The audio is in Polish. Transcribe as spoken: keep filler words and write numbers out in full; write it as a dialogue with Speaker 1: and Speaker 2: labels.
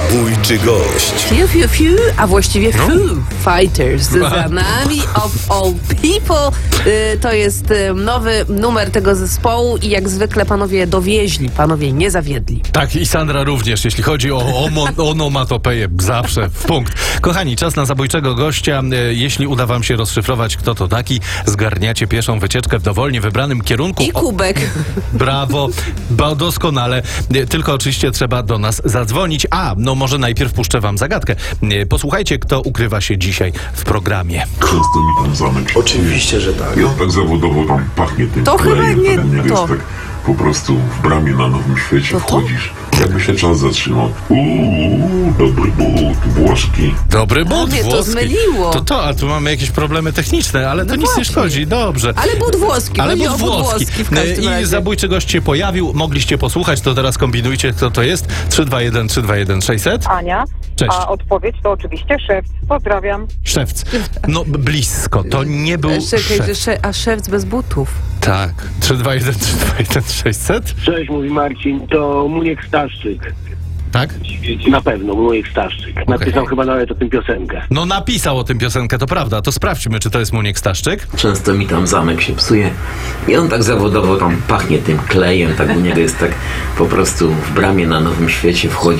Speaker 1: Zabójczy gość.
Speaker 2: Fiu, fiu, fiu, a właściwie Foo Fighters za nami of all people. Y, to jest y, nowy numer tego zespołu i jak zwykle panowie dowieźli, panowie nie zawiedli.
Speaker 3: Tak, i Sandra również, jeśli chodzi o omo- onomatopeję, zawsze w punkt. Kochani, czas na zabójczego gościa. E, Jeśli uda wam się rozszyfrować, kto to taki, zgarniacie pieszą wycieczkę w dowolnie wybranym kierunku.
Speaker 2: I kubek.
Speaker 3: O, brawo, ba, doskonale. E, Tylko oczywiście trzeba do nas zadzwonić. A, no może najpierw puszczę wam zagadkę. E, Posłuchajcie, kto ukrywa się dzisiaj w programie.
Speaker 4: Często mi ten zamek się
Speaker 1: Oczywiście, że tak.
Speaker 4: I on tak zawodowo tam pachnie tym
Speaker 2: To chyba
Speaker 4: klejem,
Speaker 2: nie
Speaker 4: tak jak
Speaker 2: to.
Speaker 4: jest tak po prostu w bramie na Nowym Świecie
Speaker 2: To to?
Speaker 4: wchodzisz. Jakby się czas zatrzymał. Uuu, dobry but, włoski.
Speaker 3: Dobry but
Speaker 2: mnie to
Speaker 3: włoski.
Speaker 2: zmyliło.
Speaker 3: To to, a tu mamy jakieś problemy techniczne, ale to
Speaker 2: No
Speaker 3: nic nie
Speaker 2: właśnie.
Speaker 3: szkodzi, dobrze.
Speaker 2: Ale but włoski,
Speaker 3: Ale
Speaker 2: chodzi
Speaker 3: but
Speaker 2: o but
Speaker 3: włoski.
Speaker 2: włoski w każdym
Speaker 3: I
Speaker 2: razie.
Speaker 3: zabójczy gość się pojawił, mogliście posłuchać, to teraz kombinujcie, kto to jest. trzy dwa jeden trzy dwa jeden sześćset.
Speaker 5: Ania.
Speaker 3: Cześć.
Speaker 5: A odpowiedź to oczywiście szewc. Pozdrawiam.
Speaker 3: Szewc. No b- blisko, to nie był
Speaker 2: E, Czekaj, że
Speaker 3: szewc.
Speaker 2: sze, a szewc bez butów.
Speaker 3: Tak. trzy dwa jeden trzy dwa jeden sześćset.
Speaker 6: Cześć, mówi Marcin, to Muniek Staszczyk.
Speaker 3: Tak?
Speaker 6: Na pewno, Muniek Staszczyk. Napisał chyba nawet o tym piosenkę.
Speaker 3: No napisał o tym piosenkę, to prawda. To sprawdźmy, czy to jest Muniek Staszczyk.
Speaker 7: Często mi tam zamek się psuje i on tak zawodowo tam pachnie tym klejem, tak u niego jest tak po prostu w bramie na Nowym Świecie wchodzi